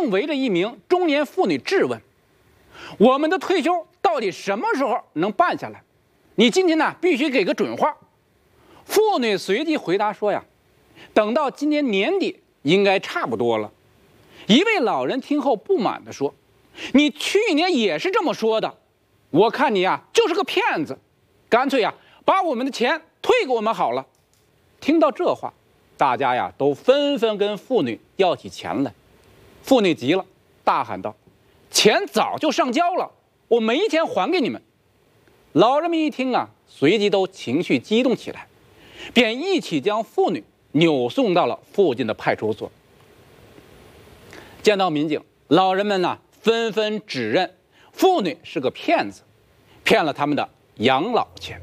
正围着一名中年妇女质问：“我们的退休到底什么时候能办下来？你今天呢必须给个准话。”妇女随即回答说：“呀，等到今年年底应该差不多了。”一位老人听后不满地说：“你去年也是这么说的，我看你呀就是个骗子，干脆呀把我们的钱退给我们好了。”听到这话，大家呀都纷纷跟妇女要起钱来。妇女急了，大喊道：“钱早就上交了，我没钱还给你们。”老人们一听啊，随即都情绪激动起来，便一起将妇女扭送到了附近的派出所。见到民警，老人们呢纷纷指认妇女是个骗子，骗了他们的养老钱。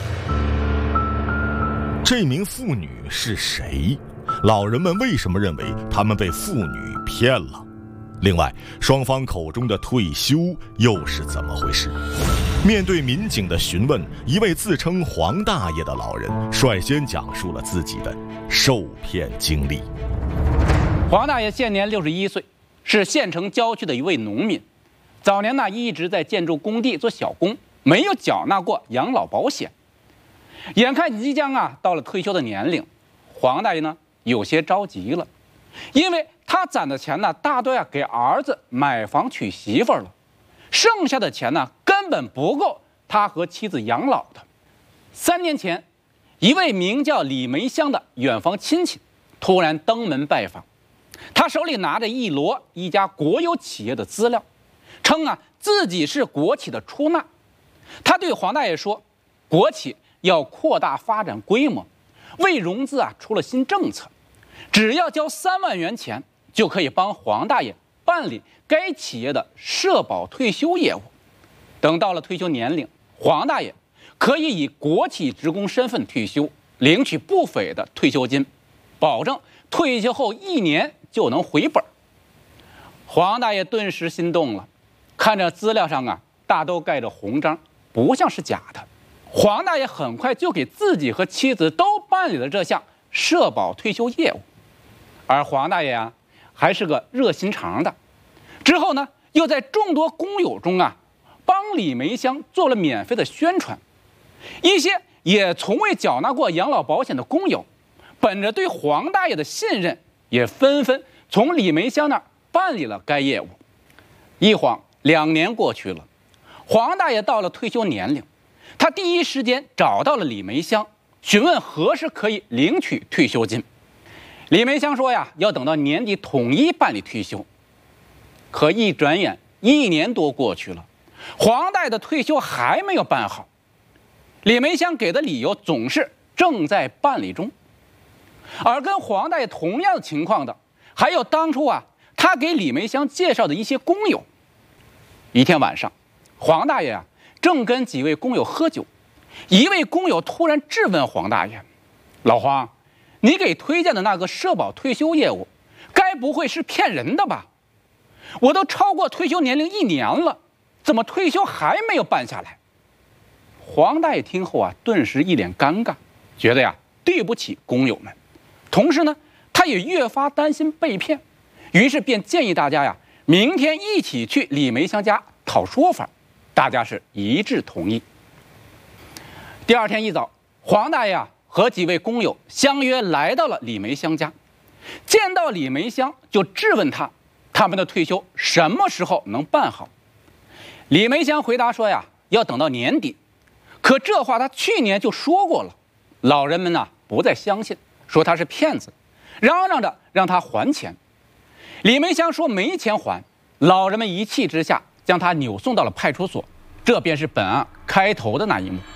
这名妇女是谁？老人们为什么认为他们被妇女骗了？另外，双方口中的退休又是怎么回事？面对民警的询问，一位自称黄大爷的老人率先讲述了自己的受骗经历。 黄大爷现年61岁，是县城郊区的一位农民。早年呢一直在建筑工地做小工，没有缴纳过养老保险。眼看即将到了退休的年龄，黄大爷呢有些着急了，因为他攒的钱呢大多给儿子买房娶媳妇了，剩下的钱呢根本不够他和妻子养老的。3年前，一位名叫李梅香的远房亲戚突然登门拜访，他手里拿着一摞一家国有企业的资料，称自己是国企的出纳。他对黄大爷说，国企要扩大发展规模，为融资出了新政策，只要交3万元钱就可以帮黄大爷办理该企业的社保退休业务。等到了退休年龄，黄大爷可以以国企职工身份退休，领取不菲的退休金，保证退休后1年就能回本。黄大爷顿时心动了，看着资料上大都盖着红章，不像是假的。黄大爷很快就给自己和妻子都办理了这项社保退休业务。而黄大爷还是个热心肠的，之后呢又在众多工友中帮李梅香做了免费的宣传。一些也从未缴纳过养老保险的工友，本着对黄大爷的信任，也纷纷从李梅香那儿办理了该业务。一晃2年过去了，黄大爷到了退休年龄，他第一时间找到了李梅香，询问何时可以领取退休金。李梅香说要等到年底统一办理退休。可一转眼1年多过去了，黄大爷的退休还没有办好。李梅香给的理由总是正在办理中。而跟黄大爷同样的情况的，还有当初他给李梅香介绍的一些工友。一天晚上，黄大爷正跟几位工友喝酒，一位工友突然质问黄大爷：“老黄，你给推荐的那个社保退休业务，该不会是骗人的吧？我都超过退休年龄1年了，怎么退休还没有办下来？”黄大爷听后顿时一脸尴尬，觉得对不起工友们，同时呢，他也越发担心被骗，于是便建议大家明天一起去李梅香家讨说法。大家是一致同意。第2天一早，黄大爷和几位工友相约来到了李梅香家。见到李梅香，就质问他们的退休什么时候能办好。李梅香回答说要等到年底。可这话他去年就说过了，老人们不再相信，说他是骗子，嚷嚷着让他还钱。李梅香说没钱还，老人们一气之下将他扭送到了派出所。这便是本案开头的那一幕。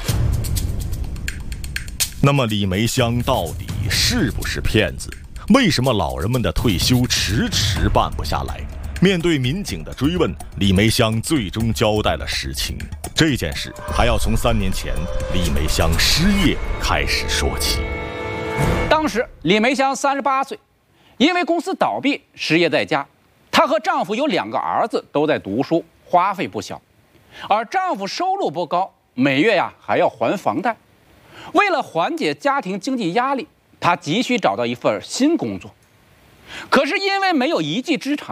那么李梅香到底是不是骗子？为什么老人们的退休迟迟办不下来？面对民警的追问，李梅香最终交代了实情。这件事还要从3年前李梅香失业开始说起。 当时李梅香38岁，因为公司倒闭失业在家。她和丈夫有2个儿子都在读书，花费不小。而丈夫收入不高，每月还要还房贷。为了缓解家庭经济压力，她急需找到一份新工作。可是因为没有一技之长，